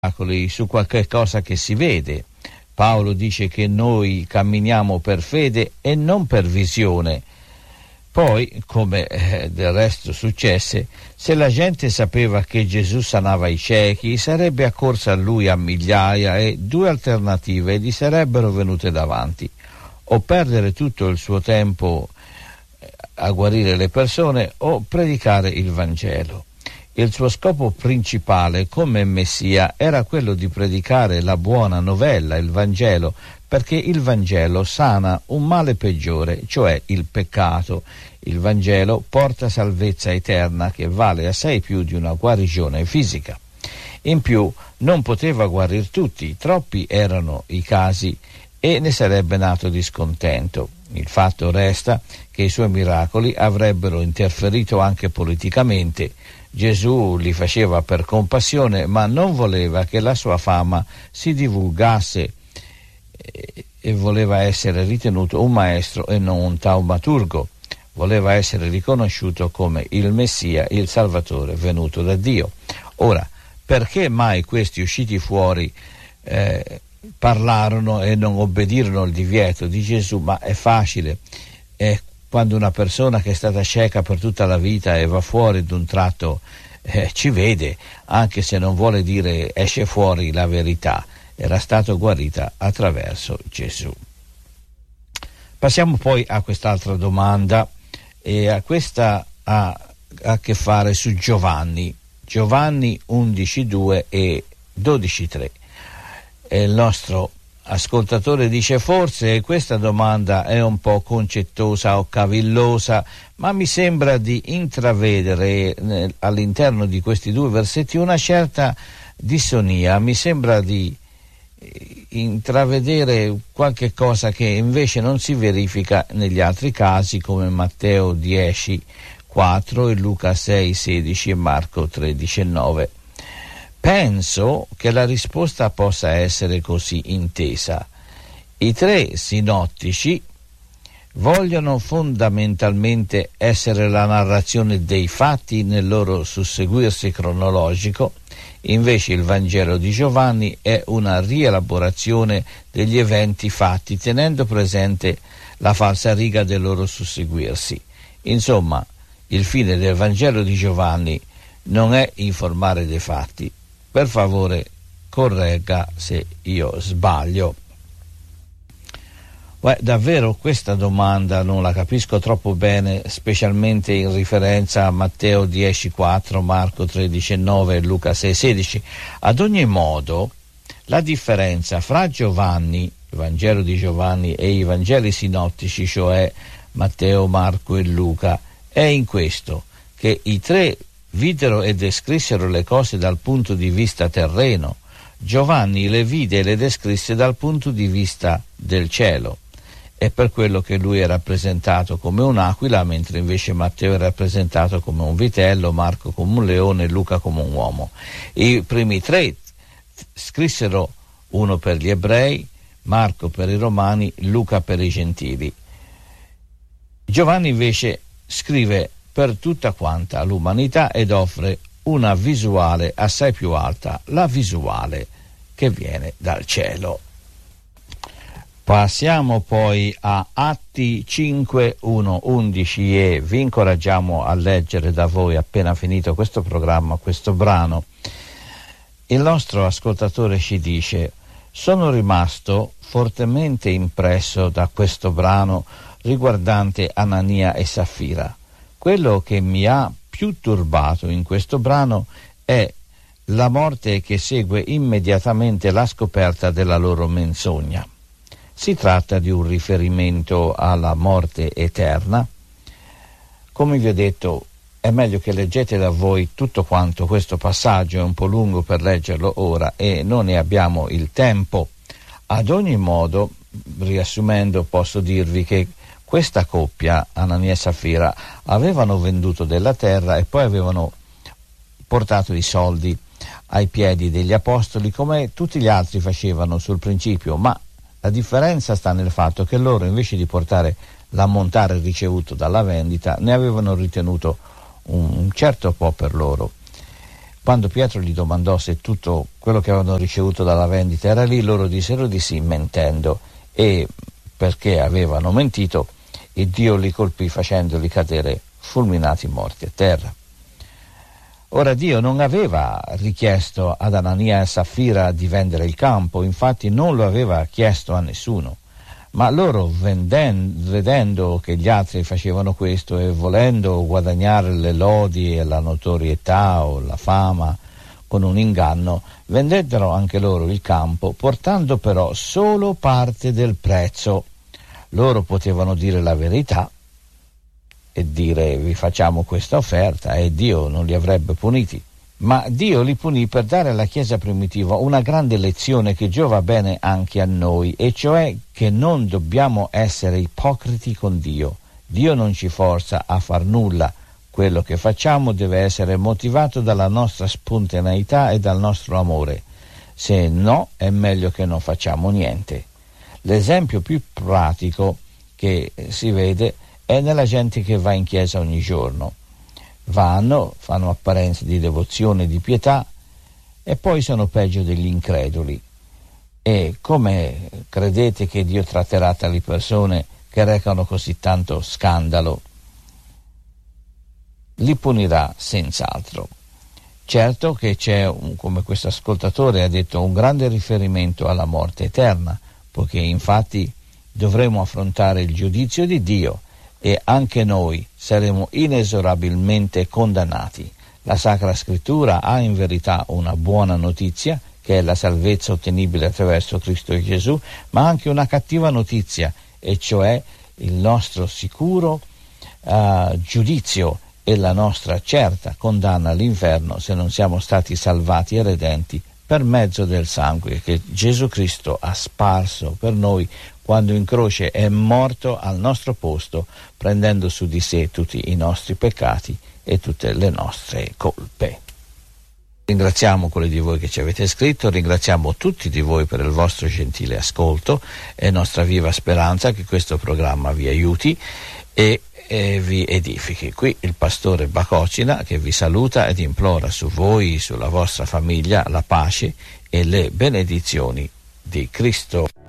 su qualche cosa che si vede. Paolo dice che noi camminiamo per fede e non per visione. Poi, come del resto successe, se la gente sapeva che Gesù sanava i ciechi, sarebbe accorsa a lui a migliaia e due alternative gli sarebbero venute davanti: o perdere tutto il suo tempo a guarire le persone o predicare il Vangelo. Il suo scopo principale come Messia era quello di predicare la buona novella, il Vangelo, perché il Vangelo sana un male peggiore, cioè il peccato. Il Vangelo porta salvezza eterna che vale assai più di una guarigione fisica. In più non poteva guarire tutti, troppi erano i casi e ne sarebbe nato discontento. Il fatto resta che i suoi miracoli avrebbero interferito anche politicamente. Gesù li faceva per compassione, ma non voleva che la sua fama si divulgasse e voleva essere ritenuto un maestro e non un taumaturgo. Voleva essere riconosciuto come il Messia, il Salvatore venuto da Dio. Ora, perché mai questi usciti fuori parlarono e non obbedirono al divieto di Gesù? Ma è facile. Quando una persona che è stata cieca per tutta la vita e va fuori d'un tratto ci vede, anche se non vuole dire, esce fuori la verità. Era stata guarita attraverso Gesù. Passiamo poi a quest'altra domanda, e a questa ha a che fare su Giovanni 11:2 e 12:3. Il nostro ascoltatore dice: forse questa domanda è un po' concettosa o cavillosa, ma mi sembra di intravedere all'interno di questi due versetti una certa dissonia, mi sembra di intravedere qualche cosa che invece non si verifica negli altri casi, come Matteo 10:4 e Luca 6:16 e Marco 13:9. Penso che la risposta possa essere così intesa: i tre sinottici vogliono fondamentalmente essere la narrazione dei fatti nel loro susseguirsi cronologico, invece il Vangelo di Giovanni è una rielaborazione degli eventi fatti tenendo presente la falsariga del loro susseguirsi. Insomma, il fine del Vangelo di Giovanni non è informare dei fatti. Per favore, corregga se io sbaglio. Davvero questa domanda non la capisco troppo bene, specialmente in riferenza a Matteo 10:4, Marco 13:9 e Luca 6:16. Ad ogni modo, la differenza fra Giovanni, il Vangelo di Giovanni, e i Vangeli sinottici, cioè Matteo, Marco e Luca, è in questo: che i tre videro e descrissero le cose dal punto di vista terreno. Giovanni le vide e le descrisse dal punto di vista del cielo. È per quello che lui è rappresentato come un'aquila, mentre invece Matteo è rappresentato come un vitello, Marco come un leone e Luca come un uomo. I primi tre scrissero, uno per gli ebrei, Marco per i romani, Luca per i gentili. Giovanni invece scrive per tutta quanta l'umanità ed offre una visuale assai più alta, la visuale che viene dal cielo. Passiamo poi a Atti 5:1-11 e vi incoraggiamo a leggere da voi, appena finito questo programma, questo brano. Il nostro ascoltatore ci dice: sono rimasto fortemente impresso da questo brano riguardante Anania e Saffira. Quello che mi ha più turbato in questo brano è la morte che segue immediatamente la scoperta della loro menzogna. Si tratta di un riferimento alla morte eterna. Come vi ho detto, è meglio che leggete da voi tutto quanto questo passaggio, è un po' lungo per leggerlo ora e non ne abbiamo il tempo. Ad ogni modo, riassumendo, posso dirvi che questa coppia, Anania e Saffira, avevano venduto della terra e poi avevano portato i soldi ai piedi degli apostoli, come tutti gli altri facevano sul principio, ma la differenza sta nel fatto che loro, invece di portare l'ammontare ricevuto dalla vendita, ne avevano ritenuto un certo po' per loro. Quando Pietro gli domandò se tutto quello che avevano ricevuto dalla vendita era lì, loro dissero di sì, mentendo, e perché avevano mentito, e Dio li colpì facendoli cadere fulminati morti a terra. Ora Dio non aveva richiesto ad Anania e Saffira di vendere il campo, infatti non lo aveva chiesto a nessuno, ma loro vedendo che gli altri facevano questo e volendo guadagnare le lodi e la notorietà o la fama con un inganno, vendettero anche loro il campo, portando però solo parte del prezzo. Loro potevano dire la verità e dire vi facciamo questa offerta e Dio non li avrebbe puniti, ma Dio li punì per dare alla Chiesa primitiva una grande lezione che giova bene anche a noi, e cioè che non dobbiamo essere ipocriti con Dio. Dio non ci forza a far nulla, quello che facciamo deve essere motivato dalla nostra spontaneità e dal nostro amore, se no è meglio che non facciamo niente. L'esempio più pratico che si vede è nella gente che va in chiesa ogni giorno. Fanno apparenze di devozione e di pietà e poi sono peggio degli increduli. E come credete che Dio tratterà tali persone che recano così tanto scandalo? Li punirà senz'altro. Certo che c'è, come questo ascoltatore ha detto, un grande riferimento alla morte eterna, poiché infatti dovremo affrontare il giudizio di Dio e anche noi saremo inesorabilmente condannati. La Sacra Scrittura ha in verità una buona notizia, che è la salvezza ottenibile attraverso Cristo Gesù, ma anche una cattiva notizia, e cioè il nostro sicuro giudizio e la nostra certa condanna all'inferno se non siamo stati salvati e redenti per mezzo del sangue che Gesù Cristo ha sparso per noi quando in croce è morto al nostro posto, prendendo su di sé tutti i nostri peccati e tutte le nostre colpe. Ringraziamo quelli di voi che ci avete scritto, ringraziamo tutti di voi per il vostro gentile ascolto. È nostra viva speranza che questo programma vi aiuti e vi edifichi. Qui il pastore Bacocina che vi saluta ed implora su voi, sulla vostra famiglia, la pace e le benedizioni di Cristo.